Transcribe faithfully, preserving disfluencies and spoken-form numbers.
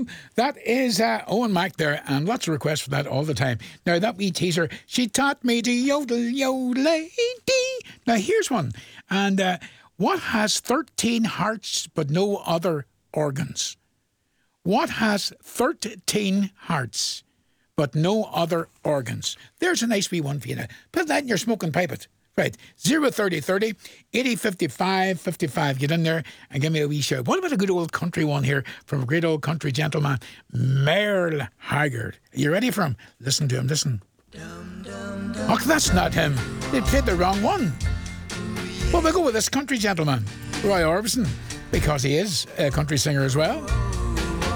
That is uh, Owen Mack there, and lots of requests for that all the time. Now, that wee teaser, she taught me to yodel, yodel-lady. Now, here's one. And uh, what has thirteen hearts but no other organs? What has thirteen hearts but no other organs? There's a nice wee one for you now. Put that in your smoking pipe it. Right, zero thirty thirty, eighty fifty-five fifty-five. Get in there and give me a wee shout. What about a good old country one here from a great old country gentleman, Merle Haggard? Are you ready for him? Listen to him, listen. Oh, that's not him. They played the wrong one. Well, we'll go with this country gentleman, Roy Orbison, because he is a country singer as well.